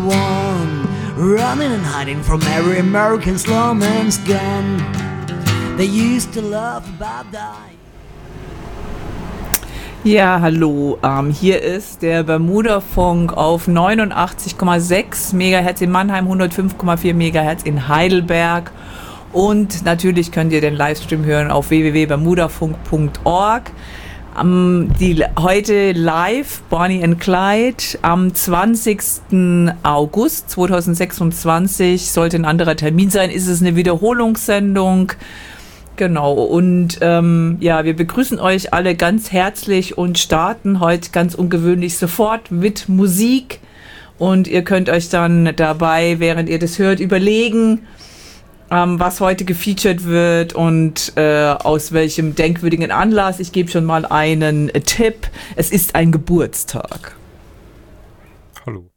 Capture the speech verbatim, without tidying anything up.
one, running and hiding from every American slumman's gun. They used to laugh about dying. Ja, hallo, ähm, hier ist der Bermuda-Funk auf neunundachtzig Komma sechs Megahertz in Mannheim, hundertfünf Komma vier Megahertz in Heidelberg und natürlich könnt ihr den Livestream hören auf w w w punkt bermudafunk punkt org. Um, die, heute live, Bonnie and Clyde, am zwanzigsten August zweitausendsechsundzwanzig, sollte ein anderer Termin sein, ist es eine Wiederholungssendung. Genau, und ähm, ja, wir begrüßen euch alle ganz herzlich und starten heute ganz ungewöhnlich sofort mit Musik. Und ihr könnt euch dann dabei, während ihr das hört, überlegen, ähm, was heute gefeatured wird und äh, aus welchem denkwürdigen Anlass. Ich gebe schon mal einen Tipp. Es ist ein Geburtstag. Hallo.